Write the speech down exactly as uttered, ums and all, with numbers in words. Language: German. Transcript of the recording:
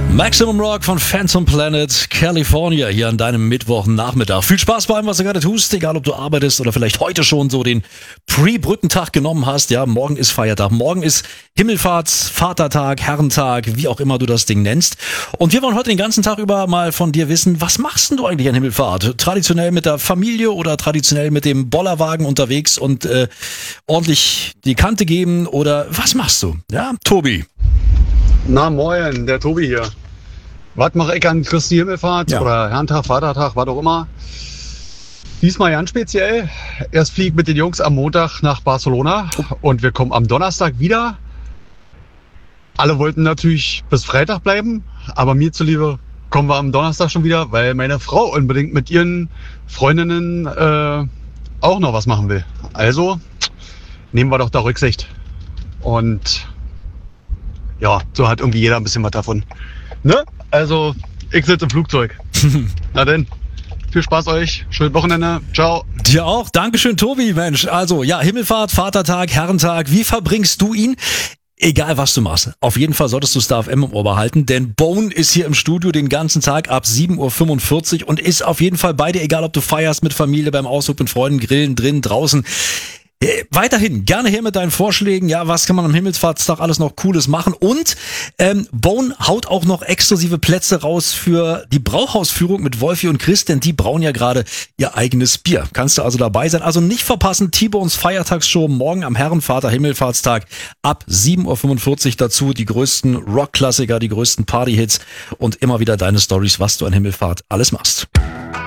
Maximum Rock von Phantom Planet, California, hier an deinem Mittwochnachmittag. Viel Spaß bei allem, was du gerade tust, egal ob du arbeitest oder vielleicht heute schon so den Pre-Brückentag genommen hast. Ja, morgen ist Feiertag, morgen ist Himmelfahrt, Vatertag, Herrentag, wie auch immer du das Ding nennst. Und wir wollen heute den ganzen Tag über mal von dir wissen, was machst denn du eigentlich an Himmelfahrt? Traditionell mit der Familie oder traditionell mit dem Bollerwagen unterwegs und äh, ordentlich die Kante geben oder was machst du? Ja, Tobi. Na moin, der Tobi hier. Was mache ich an Christi Himmelfahrt Ja. oder Herrentag, Vatertag, was auch immer. Diesmal ganz speziell. Erst fliege ich mit den Jungs am Montag nach Barcelona und wir kommen am Donnerstag wieder. Alle wollten natürlich bis Freitag bleiben, aber mir zuliebe kommen wir am Donnerstag schon wieder, weil meine Frau unbedingt mit ihren Freundinnen äh, auch noch was machen will. Also nehmen wir doch da Rücksicht. Und ja, so hat irgendwie jeder ein bisschen was davon. Ne? Also, ich sitze im Flugzeug. Na denn, viel Spaß euch, schönes Wochenende, ciao. Dir auch. Dankeschön, Tobi, Mensch. Also, ja, Himmelfahrt, Vatertag, Herrentag, wie verbringst du ihn? Egal, was du machst. Auf jeden Fall solltest du Star F M im Ohr behalten, denn Bone ist hier im Studio den ganzen Tag ab sieben Uhr fünfundvierzig und ist auf jeden Fall bei dir, egal ob du feierst mit Familie, beim Ausflug mit Freunden, Grillen, drin, draußen. Äh, Weiterhin, gerne her mit deinen Vorschlägen. Ja, was kann man am Himmelfahrtstag alles noch Cooles machen? Und ähm, Bone haut auch noch exklusive Plätze raus für die Brauhausführung mit Wolfi und Chris, denn die brauen ja gerade ihr eigenes Bier. Kannst du also dabei sein. Also nicht verpassen, T-Bones Feiertagsshow morgen am Herrenvater Himmelfahrtstag ab sieben Uhr fünfundvierzig dazu. Die größten Rock-Klassiker, die größten Party-Hits und immer wieder deine Stories, was du an Himmelfahrt alles machst.